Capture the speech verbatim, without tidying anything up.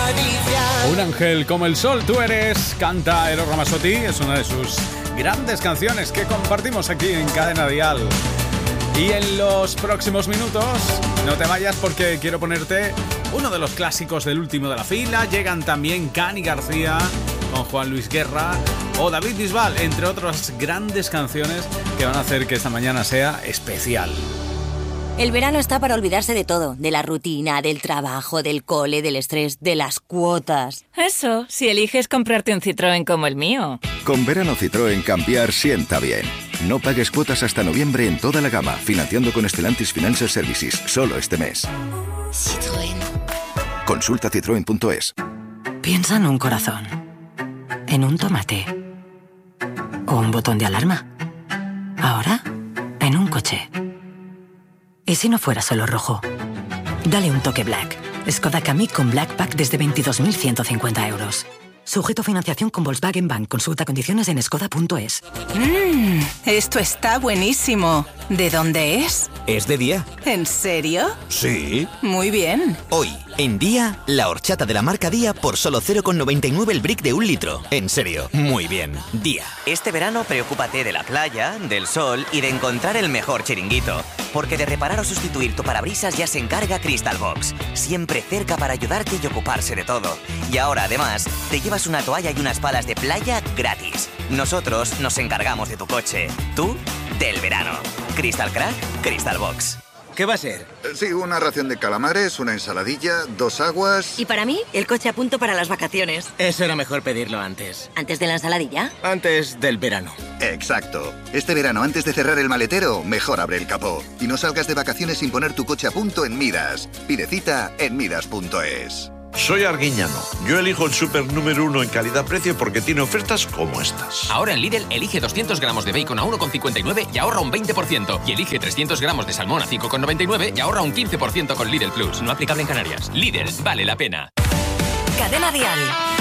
Un ángel como el sol tú eres, canta Eros Ramazzotti, es una de sus grandes canciones que compartimos aquí en Cadena Dial. Y en los próximos minutos, no te vayas porque quiero ponerte uno de los clásicos del último de la fila. Llegan también Cani García con Juan Luis Guerra o David Bisbal, entre otras grandes canciones que van a hacer que esta mañana sea especial. El verano está para olvidarse de todo, de la rutina, del trabajo, del cole, del estrés, de las cuotas. Eso, si eliges comprarte un Citroën como el mío. Con verano Citroën cambiar sienta bien. No pagues cuotas hasta noviembre en toda la gama, financiando con Stellantis Financial Services, solo este mes. Citroën. Consulta citroen punto es. Piensa en un corazón, en un tomate o un botón de alarma. Ahora, en un coche. ¿Y si no fuera solo rojo? Dale un toque Black. Skoda Kamiq con Black Pack desde veintidós mil ciento cincuenta euros. Sujeto a financiación con Volkswagen Bank. Consulta condiciones en skoda punto es. Mmm, esto está buenísimo. ¿De dónde es? Es de Día. ¿En serio? Sí. Muy bien. Hoy, en Día, la horchata de la marca Día por solo cero coma noventa y nueve el brick de un litro. En serio, muy bien. Día. Este verano preocúpate de la playa, del sol y de encontrar el mejor chiringuito. Porque de reparar o sustituir tu parabrisas ya se encarga Crystal Box. Siempre cerca para ayudarte y ocuparse de todo. Y ahora, además, te llevas una toalla y unas palas de playa gratis. Nosotros nos encargamos de tu coche. Tú, del verano. Crystal Crack, Crystal Box. ¿Qué va a ser? Sí, una ración de calamares, una ensaladilla, dos aguas... Y para mí, el coche a punto para las vacaciones. Eso era mejor pedirlo antes. ¿Antes de la ensaladilla? Antes del verano. Exacto. Este verano, antes de cerrar el maletero, mejor abre el capó. Y no salgas de vacaciones sin poner tu coche a punto en Midas. Pide cita en midas punto es. Soy Arguiñano. Yo elijo el súper número uno en calidad-precio porque tiene ofertas como estas. Ahora en Lidl elige doscientos gramos de bacon a uno con cincuenta y nueve y ahorra un veinte por ciento. Y elige trescientos gramos de salmón a cinco con noventa y nueve y ahorra un quince por ciento con Lidl Plus. No aplicable en Canarias. Lidl, vale la pena. Cadena Dial.